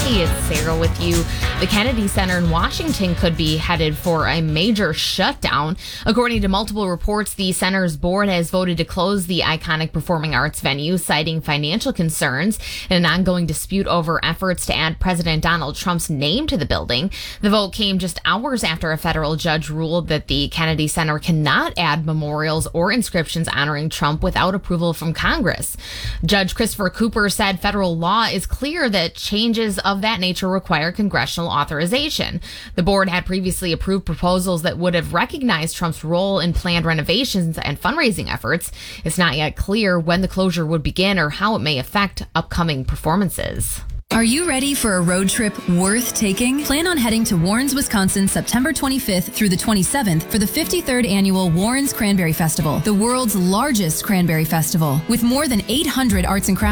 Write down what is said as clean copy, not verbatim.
Hey, it's Sarah with you. The Kennedy Center in Washington could be headed for a major shutdown. According to multiple reports, the center's board has voted to close the iconic performing arts venue, citing financial concerns and an ongoing dispute over efforts to add President Donald Trump's name to the building. The vote came just hours after a federal judge ruled that the Kennedy Center cannot add memorials or inscriptions honoring Trump without approval from Congress. Judge Christopher Cooper said federal law is clear that changes of that nature require congressional authorization. The board had previously approved proposals that would have recognized Trump's role in planned renovations and fundraising efforts. It's not yet clear when the closure would begin or how it may affect upcoming performances. Are you ready for a road trip worth taking? Plan on heading to Warrens, Wisconsin, September 25th through the 27th for the 53rd annual Warrens Cranberry Festival, the world's largest cranberry festival. With more than 800 arts and crafts